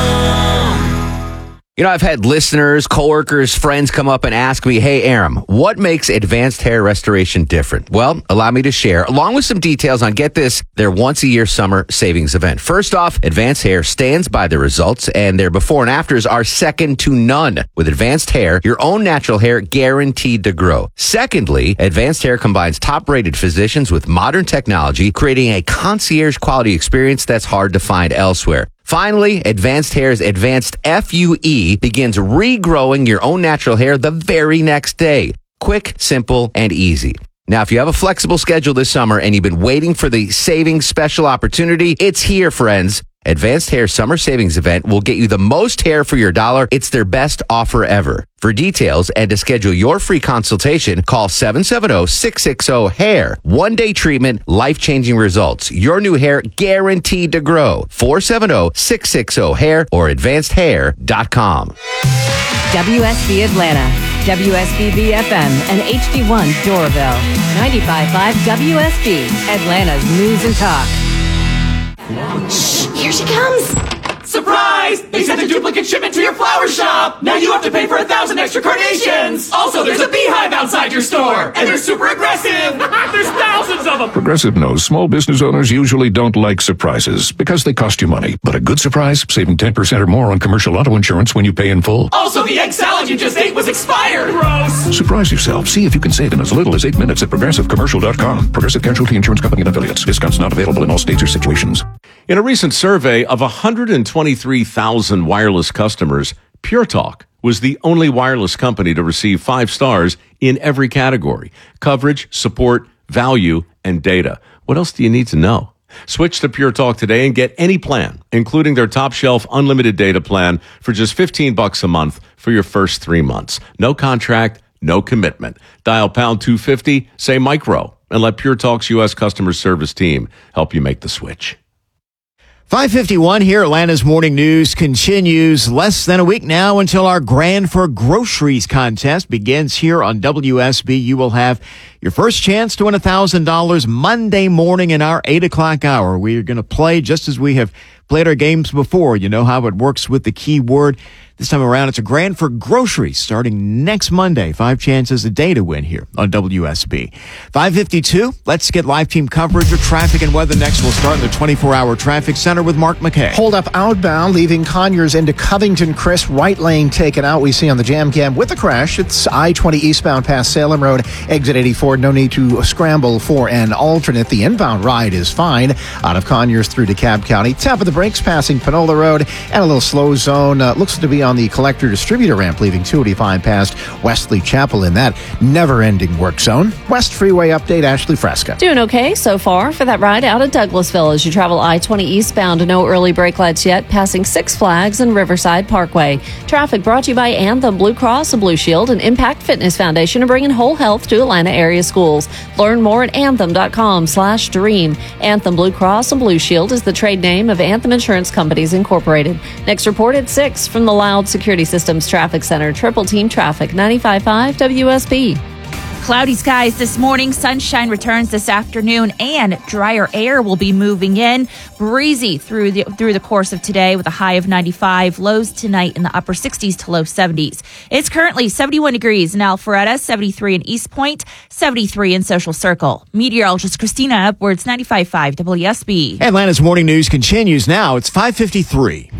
com. You know, I've had listeners, coworkers, friends come up and ask me, hey, Aram, what makes Advanced Hair Restoration different? Well, allow me to share, along with some details on, get this, their once-a-year summer savings event. First off, Advanced Hair stands by the results, and their before and afters are second to none. With Advanced Hair, your own natural hair guaranteed to grow. Secondly, Advanced Hair combines top-rated physicians with modern technology, creating a concierge-quality experience that's hard to find elsewhere. Finally, Advanced Hair's Advanced F U E begins regrowing your own natural hair the very next day. Quick, simple, and easy. Now, if you have a flexible schedule this summer and you've been waiting for the savings special opportunity, it's here, friends. Advanced Hair Summer Savings Event will get you the most hair for your dollar. It's their best offer ever. For details and to schedule your free consultation, call seven seven zero, six six zero, hair. One-day treatment, life-changing results. Your new hair guaranteed to grow. four seven zero, six six zero, hair or advanced hair dot com. W S B Atlanta, W S B B F M, and H D one Doraville. ninety-five point five W S B, Atlanta's News and Talk. Shh, here she comes. Surprise! They sent a duplicate shipment to your flower shop. Now you have to pay for a thousand extra carnations. Also, there's a beehive outside your store, and they're super aggressive. There's thousands of them. Progressive knows small business owners usually don't like surprises because they cost you money. But a good surprise, saving ten percent or more on commercial auto insurance when you pay in full. Also, the egg salad you just ate was expired. Gross. Surprise yourself. See if you can save in as little as eight minutes at progressive commercial dot com. Progressive Casualty Insurance Company and affiliates. Discounts not available in all states or situations. In a recent survey of one hundred twenty-three thousand wireless customers, Pure Talk was the only wireless company to receive five stars in every category: coverage, support, value, and data. What else do you need to know? Switch to Pure Talk today and get any plan, including their top shelf unlimited data plan for just fifteen bucks a month for your first three months. No contract, no commitment. Dial pound two fifty, say micro, and let Pure Talk's U S customer service team help you make the switch. five fifty-one here. Atlanta's Morning News continues. Less than a week now until our Grand for Groceries contest begins here on W S B. You will have your first chance to win one thousand dollars Monday morning in our eight o'clock hour. We're going to play just as we have played our games before. You know how it works with the keyword. This time around, it's a Grand for Groceries starting next Monday. Five chances a day to win here on W S B. five fifty-two, let's get live team coverage of traffic and weather next. We'll start in the twenty-four hour traffic center with Mark McKay. Hold up outbound, leaving Conyers into Covington. Chris, right lane taken out. We see on the jam cam with the crash. It's I twenty eastbound past Salem Road, exit eighty-four. No need to scramble for an alternate. The inbound ride is fine out of Conyers through DeKalb County. Tap of the brakes passing Panola Road, and a little slow zone uh, looks to be on on the collector distributor ramp leaving two eighty-five past Wesley Chapel in that never-ending work zone. West Freeway update, Ashley Fresca. Doing okay so far for that ride out of Douglasville as you travel I twenty eastbound. No early brake lights yet, passing Six Flags and Riverside Parkway. Traffic brought to you by Anthem Blue Cross and Blue Shield and Impact Fitness Foundation, bringing whole health to Atlanta area schools. Learn more at anthem.com slash dream. Anthem Blue Cross and Blue Shield is the trade name of Anthem Insurance Companies Incorporated. Next report at six from the Loud Security Systems Traffic Center. Triple Team Traffic, ninety-five point five W S B. Cloudy skies this morning. Sunshine returns this afternoon, and drier air will be moving in. Breezy through the through the course of today with a high of ninety-five. Lows tonight in the upper sixties to low seventies. It's currently seventy-one degrees in Alpharetta, seventy-three in East Point, seventy-three in Social Circle. Meteorologist Christina Upwards, ninety-five point five W S B. Atlanta's morning news continues now. It's five fifty-three.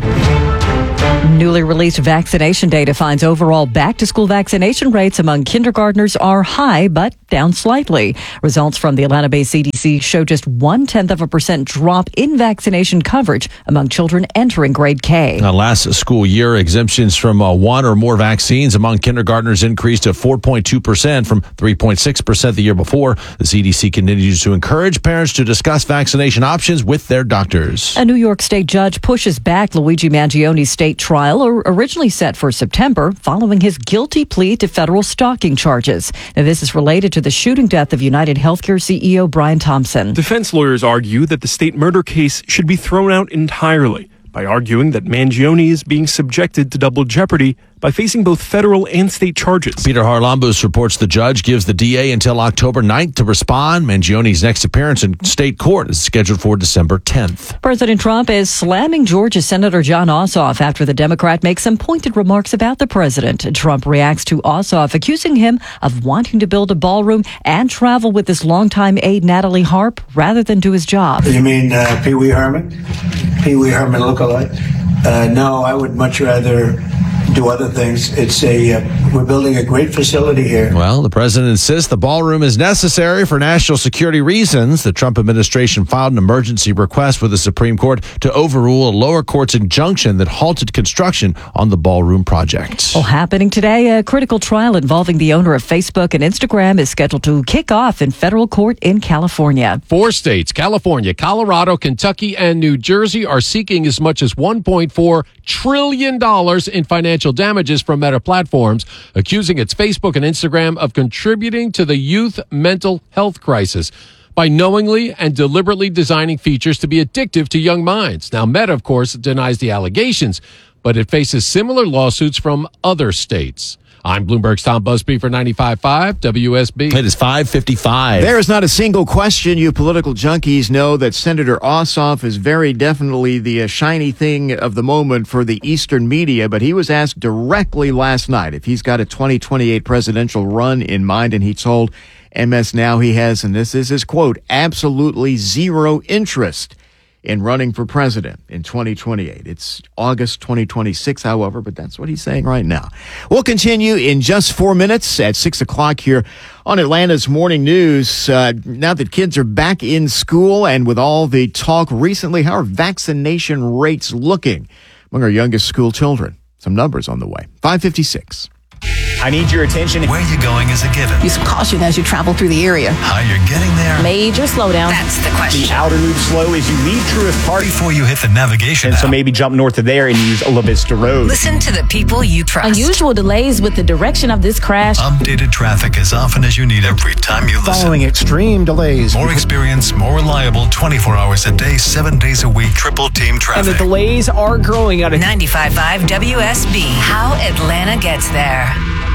Newly released vaccination data finds overall back-to-school vaccination rates among kindergartners are high, but down slightly. Results from the Atlanta-based C D C show just one-tenth of a percent drop in vaccination coverage among children entering grade K. Now, last school year, exemptions from uh, one or more vaccines among kindergartners increased to four point two percent from three point six percent the year before. The C D C continues to encourage parents to discuss vaccination options with their doctors. A New York state judge pushes back Luigi Mangioni's state trial, originally set for September, following his guilty plea to federal stalking charges. Now, this is related to the shooting death of United Healthcare C E O Brian Thompson. Defense lawyers argue that the state murder case should be thrown out entirely by arguing that Mangione is being subjected to double jeopardy by facing both federal and state charges. Peter Harlambous reports the judge gives the D A until October ninth to respond. Mangione's next appearance in state court is scheduled for December tenth. President Trump is slamming Georgia Senator Jon Ossoff after the Democrat makes some pointed remarks about the president. Trump reacts to Ossoff, accusing him of wanting to build a ballroom and travel with his longtime aide Natalie Harp rather than do his job. You mean uh, Pee Wee Herman? Pee Wee Herman lookalike? Uh, no, I would much rather do other things. It's a uh, we're building a great facility here. Well, the president insists the ballroom is necessary for national security reasons. The Trump administration filed an emergency request with the Supreme Court to overrule a lower court's injunction that halted construction on the ballroom project. Well, happening today, a critical trial involving the owner of Facebook and Instagram is scheduled to kick off in federal court in California. Four states, California, Colorado, Kentucky, and New Jersey, are seeking as much as one point four trillion dollars in financial damages from Meta Platforms, accusing its Facebook and Instagram of contributing to the youth mental health crisis by knowingly and deliberately designing features to be addictive to young minds. Now, Meta, of course, denies the allegations, but it faces similar lawsuits from other states. I'm Bloomberg's Tom Busby for ninety-five point five W S B. It is five fifty-five. There is not a single question. You political junkies know that Senator Ossoff is very definitely the uh, shiny thing of the moment for the Eastern media, but he was asked directly last night if he's got a twenty twenty-eight presidential run in mind, and he told M S Now he has, and this is his quote, absolutely zero interest in running for president in twenty twenty-eight. It's August twenty twenty-six, however, but that's what he's saying right now. We'll continue in just four minutes at six o'clock here on Atlanta's Morning News. Uh, now that kids are back in school and with all the talk recently, how are vaccination rates looking among our youngest school children? Some numbers on the way. five fifty-six. I need your attention. Where you're going is a given. Use caution as you travel through the area. How you're getting there. Major slowdown. That's the question. The outer loop slow as you leave Truist Park. Before you hit the navigation And app. so maybe jump north of there and use La Vista Road. Listen to the people you trust. Unusual delays with the direction of this crash. Updated traffic as often as you need every time you listen. Following extreme delays. More experience, more reliable, twenty-four hours a day, seven days a week, triple team traffic. And the delays are growing out of ninety-five point five W S B. How Atlanta gets there.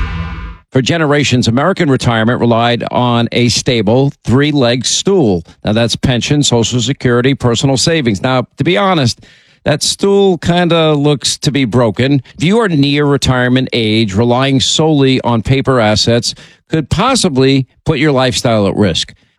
For generations, American retirement relied on a stable, three-legged stool. Now, that's pension, Social Security, personal savings. Now, to be honest, that stool kind of looks to be broken. If you are near retirement age, relying solely on paper assets could possibly put your lifestyle at risk.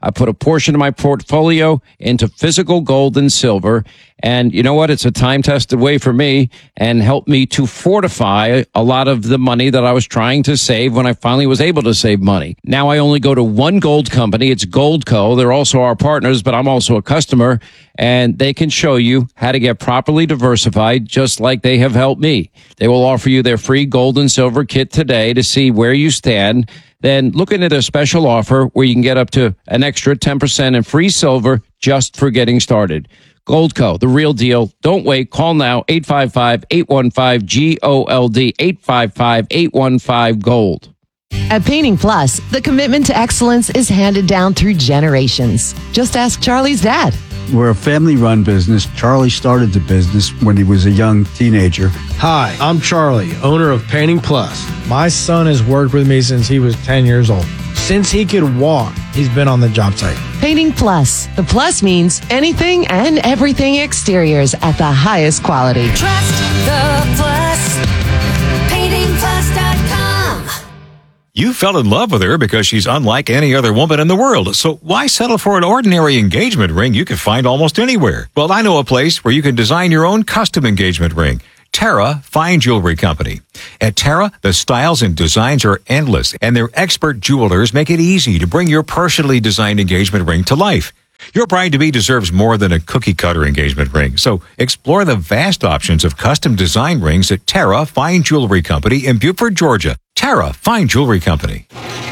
I put a portion of my portfolio into physical gold and silver. And you know what? It's a time-tested way for me and helped me to fortify a lot of the money that I was trying to save when I finally was able to save money. Now I only go to one gold company. It's Goldco. They're also our partners, but I'm also a customer, and they can show you how to get properly diversified, just like they have helped me. They will offer you their free gold and silver kit today to see where you stand. Then looking at a special offer where you can get up to an extra ten percent in free silver just for getting started. Goldco, the real deal. Don't wait. Call now, eight five five, eight one five, G O L D, eight five five, eight one five, GOLD. At Painting Plus, the commitment to excellence is handed down through generations. Just ask Charlie's dad. We're a family-run business. Charlie started the business when he was a young teenager. Hi, I'm Charlie, owner of Painting Plus. My son has worked with me since he was ten years old. Since he could walk, he's been on the job site. Painting Plus. The plus means anything and everything exteriors at the highest quality. Trust the Plus. Painting Plus dot com. You fell in love with her because she's unlike any other woman in the world. So why settle for an ordinary engagement ring you can find almost anywhere? Well, I know a place where you can design your own custom engagement ring. Terra Fine Jewelry Company. At Terra, the styles and designs are endless, and their expert jewelers make it easy to bring your personally designed engagement ring to life. Your bride-to-be deserves more than a cookie-cutter engagement ring, so explore the vast options of custom design rings at Terra Fine Jewelry Company in Beaufort, Georgia. Terra Fine Jewelry Company.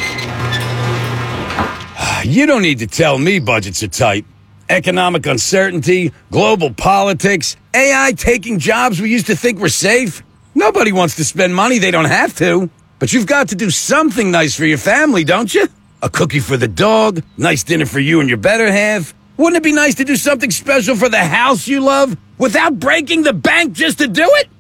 You don't need to tell me budgets are tight. Economic uncertainty, global politics, A I taking jobs we used to think were safe. Nobody wants to spend money they don't have to. But you've got to do something nice for your family, don't you? A cookie for the dog, nice dinner for you and your better half. Wouldn't it be nice to do something special for the house you love without breaking the bank just to do it?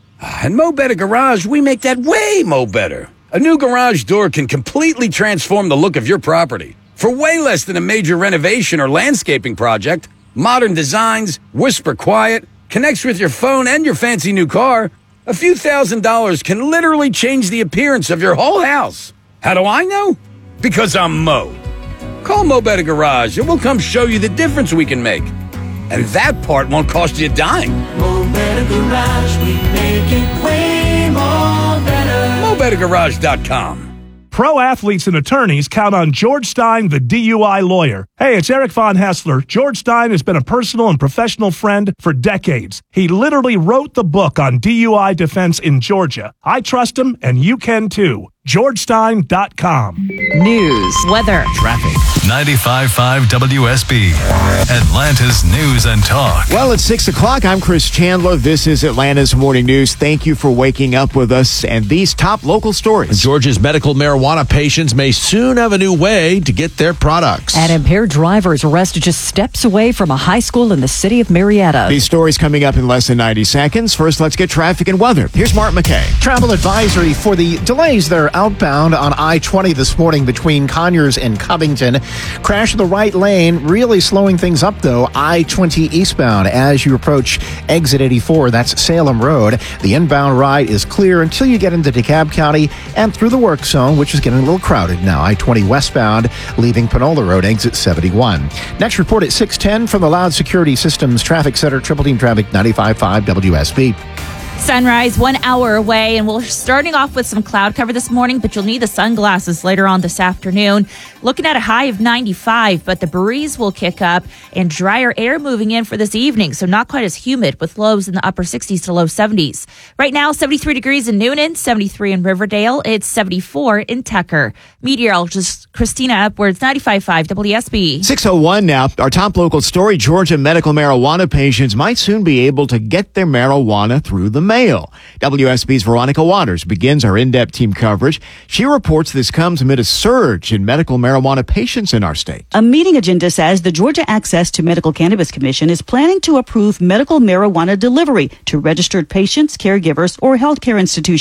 At Mo Better Garage, we make that way mo better. A new garage door can completely transform the look of your property. For way less than a major renovation or landscaping project, modern designs, whisper quiet, connects with your phone and your fancy new car, a few thousand dollars can literally change the appearance of your whole house. How do I know? Because I'm Mo. Call Mo Better Garage and we'll come show you the difference we can make. And that part won't cost you a dime. Mo Better Garage, we make it way more better. Mo Better Garage dot com. Pro athletes and attorneys count on George Stein, the D U I lawyer. Hey, it's Eric Von Hessler. George Stein has been a personal and professional friend for decades. He literally wrote the book on D U I defense in Georgia. I trust him, and you can too. George Stein dot com. News, weather, traffic. ninety-five point five W S B, Atlanta's News and Talk. Well, it's six o'clock. I'm Chris Chandler. This is Atlanta's Morning News. Thank you for waking up with us and these top local stories. Georgia's medical marijuana patients may soon have a new way to get their products. An impaired driver is arrested just steps away from a high school in the city of Marietta. These stories coming up in less than ninety seconds. First, let's get traffic and weather. Here's Mark McKay. Travel advisory for the delays that are outbound on I twenty this morning between Conyers and Covington. Crash in the right lane, really slowing things up though. I twenty eastbound as you approach exit eighty-four, that's Salem Road. The inbound ride is clear until you get into DeKalb County and through the work zone, which is getting a little crowded now. I twenty westbound, leaving Panola Road, exit seventy-one. Next report at six ten from the Loud Security Systems Traffic Center, Triple Team Traffic ninety-five point five W S B. Sunrise one hour away, and we're starting off with some cloud cover this morning, but you'll need the sunglasses later on this afternoon. Looking at a high of ninety-five, but the breeze will kick up and drier air moving in for this evening, so not quite as humid with lows in the upper sixties to low seventies. Right now, seventy-three degrees in Noonan, seventy-three in Riverdale. It's seventy-four in Tucker. Meteorologist Christina Upwards, ninety-five point five W S B. six oh one now. Our top local story, Georgia medical marijuana patients might soon be able to get their marijuana through the mail. W S B's Veronica Waters begins our in-depth team coverage. She reports this comes amid a surge in medical marijuana patients in our state. A meeting agenda says the Georgia Access to Medical Cannabis Commission is planning to approve medical marijuana delivery to registered patients, caregivers, or healthcare institutions.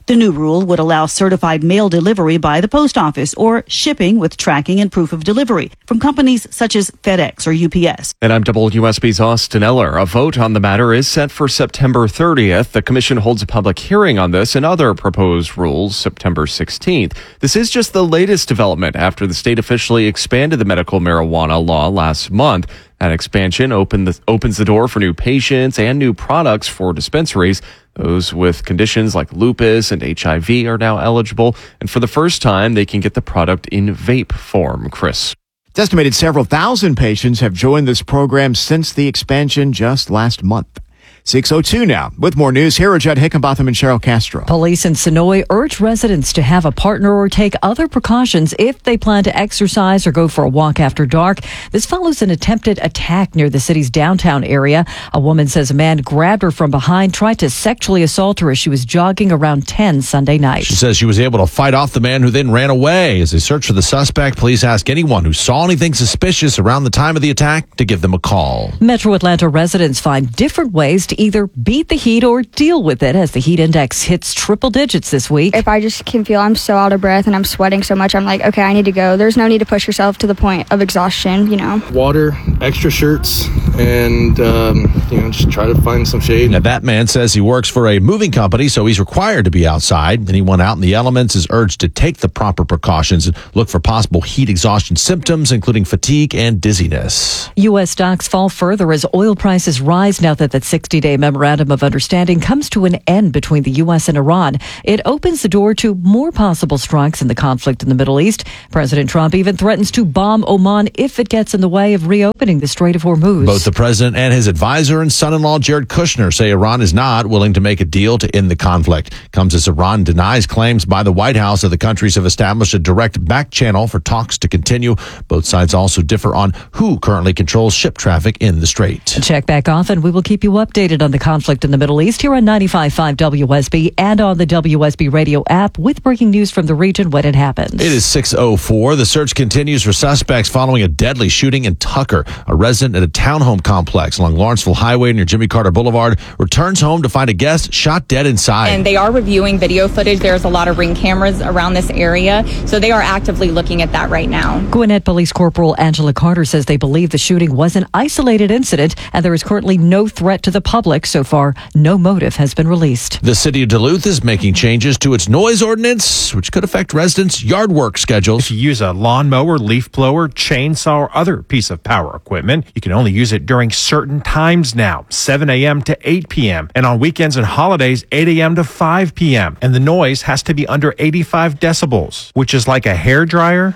The new rule would allow certified mail delivery by the post office or shipping with tracking and proof of delivery from companies such as FedEx or U P S. And I'm W S B's Austin Eller. A vote on the matter is set for September thirtieth. The commission holds a public hearing on this and other proposed rules September sixteenth. This is just the latest development after the state officially expanded the medical marijuana law last month. That expansion opened the, opens the door for new patients and new products for dispensaries. Those with conditions like lupus and H I V are now eligible. And for the first time, they can get the product in vape form. Chris. It's estimated several thousand patients have joined this program since the expansion just last month. six oh two now. With more news, here are Judd Hickenbotham and Cheryl Castro. Police in Sonoy urge residents to have a partner or take other precautions if they plan to exercise or go for a walk after dark. This follows an attempted attack near the city's downtown area. A woman says a man grabbed her from behind, tried to sexually assault her as she was jogging around ten Sunday night. She says she was able to fight off the man who then ran away. As they search for the suspect, police ask anyone who saw anything suspicious around the time of the attack to give them a call. Metro Atlanta residents find different ways to either beat the heat or deal with it as the heat index hits triple digits this week. If I just can feel I'm so out of breath and I'm sweating so much, I'm like, okay, I need to go. There's no need to push yourself to the point of exhaustion, you know. Water, extra shirts, and, um, you know, just try to find some shade. Now, that man says he works for a moving company, so he's required to be outside. Anyone out in the elements is urged to take the proper precautions and look for possible heat exhaustion symptoms, including fatigue and dizziness. U S stocks fall further as oil prices rise now that the sixty-day memorandum of understanding comes to an end between the U S and Iran. It opens the door to more possible strikes in the conflict in the Middle East. President Trump even threatens to bomb Oman if it gets in the way of reopening the Strait of Hormuz. Both the president and his advisor and son-in-law Jared Kushner say Iran is not willing to make a deal to end the conflict. Comes as Iran denies claims by the White House that the countries have established a direct back channel for talks to continue. Both sides also differ on who currently controls ship traffic in the strait. Check back often. We will keep you updated on the conflict in the Middle East here on ninety-five point five W S B and on the W S B radio app with breaking news from the region when it happens. It is six oh four. The search continues for suspects following a deadly shooting in Tucker. A resident at a townhome complex along Lawrenceville Highway near Jimmy Carter Boulevard returns home to find a guest shot dead inside. And they are reviewing video footage. There's a lot of ring cameras around this area, so they are actively looking at that right now. Gwinnett Police Corporal Angela Carter says they believe the shooting was an isolated incident and there is currently no threat to the public. So far, no motive has been released. The city of Duluth is making changes to its noise ordinance, which could affect residents' yard work schedules. If you use a lawnmower, leaf blower, chainsaw, or other piece of power equipment, you can only use it during certain times now, seven a.m. to eight p.m., and on weekends and holidays, eight a.m. to five p.m. And the noise has to be under eighty-five decibels, which is like a hairdryer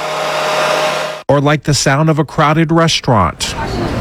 or like the sound of a crowded restaurant.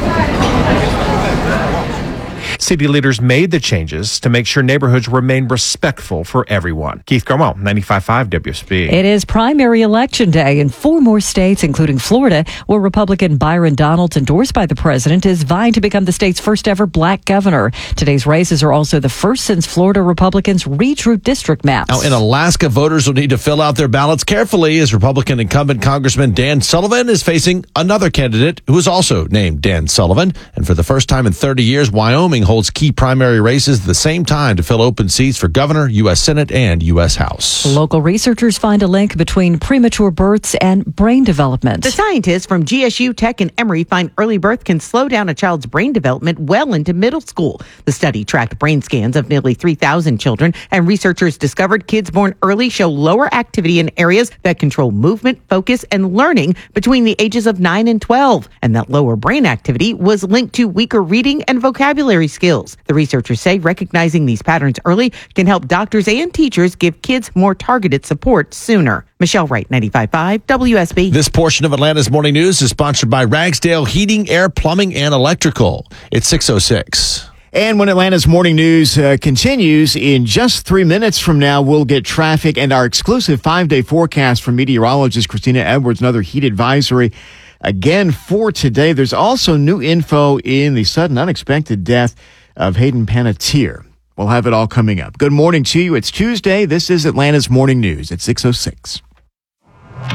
City leaders made the changes to make sure neighborhoods remain respectful for everyone. Keith Garmo, ninety-five point five W S B. It is primary election day in four more states, including Florida, where Republican Byron Donalds, endorsed by the president, is vying to become the state's first ever black governor. Today's races are also the first since Florida Republicans redrew district maps. Now, in Alaska, voters will need to fill out their ballots carefully as Republican incumbent Congressman Dan Sullivan is facing another candidate who is also named Dan Sullivan. And for the first time in thirty years, Wyoming holds key primary races at the same time to fill open seats for governor, U S Senate, and U S House. Local researchers find a link between premature births and brain development. The scientists from G S U, Tech, and Emory find early birth can slow down a child's brain development well into middle school. The study tracked brain scans of nearly three thousand children, and researchers discovered kids born early show lower activity in areas that control movement, focus, and learning between the ages of nine and twelve. And that lower brain activity was linked to weaker reading and vocabulary skills. The researchers say recognizing these patterns early can help doctors and teachers give kids more targeted support sooner. Michelle Wright, ninety-five point five W S B. This portion of Atlanta's Morning News is sponsored by Ragsdale Heating, Air, Plumbing, and Electrical. It's six oh six. And when Atlanta's Morning News uh, continues, in just three minutes from now, we'll get traffic and our exclusive five-day forecast from meteorologist Christina Edwards, another heat advisory. Again, for today, there's also new info in the sudden unexpected death of Hayden Panettiere. We'll have it all coming up. Good morning to you. It's Tuesday. This is Atlanta's Morning News at six oh six.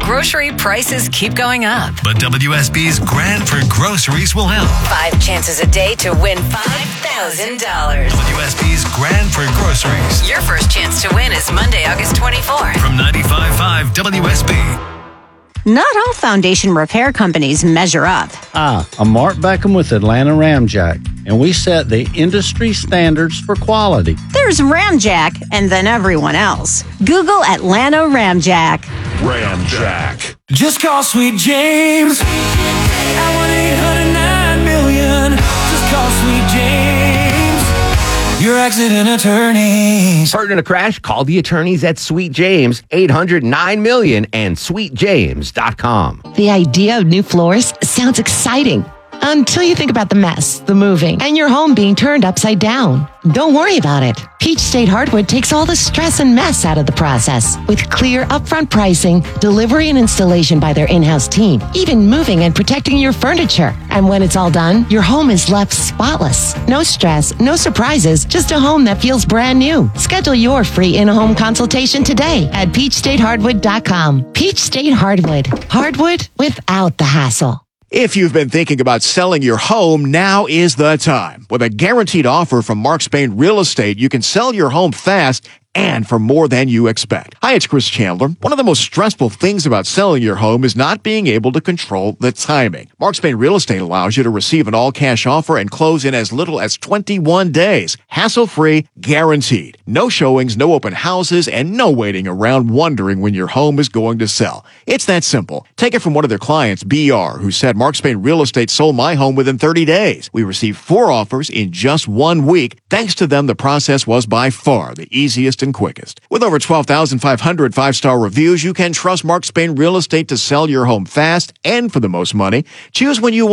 grocery prices keep going up. But W S B's Grand for Groceries will help. Five chances a day to win five thousand dollars. W S B's Grand for Groceries. Your first chance to win is Monday, August twenty-fourth. From ninety-five point five W S B. Not all foundation repair companies measure up. Hi, I'm Mark Beckham with Atlanta Ramjack, and we set the industry standards for quality. There's Ramjack, and then everyone else. Google Atlanta Ramjack. Ramjack. Just call Sweet James at one eight hundred nine million. Just call Sweet James, your accident attorneys. Hurt in a crash? Call the attorneys at Sweet James, eight hundred nine million and sweet james dot com. The idea of new floors sounds exciting until you think about the mess, the moving, and your home being turned upside down. Don't worry about it. Peach State Hardwood takes all the stress and mess out of the process with clear upfront pricing, delivery and installation by their in-house team, even moving and protecting your furniture. And when it's all done, your home is left spotless. No stress, no surprises, just a home that feels brand new. Schedule your free in-home consultation today at peach state hardwood dot com. Peach State Hardwood. Hardwood without the hassle. If you've been thinking about selling your home, now is the time. With a guaranteed offer from Mark Spain Real Estate, you can sell your home fast and for more than you expect. Hi, it's Chris Chandler. One of the most stressful things about selling your home is not being able to control the timing. Mark Spain Real Estate allows you to receive an all-cash offer and close in as little as twenty-one days. Hassle-free, guaranteed. No showings, no open houses, and no waiting around wondering when your home is going to sell. It's that simple. Take it from one of their clients, B R, who said Mark Spain Real Estate sold my home within thirty days. We received four offers in just one week. Thanks to them, the process was by far the easiest and quickest. With over twelve thousand five hundred five-star reviews, you can trust Mark Spain Real Estate to sell your home fast and for the most money. Choose when you want.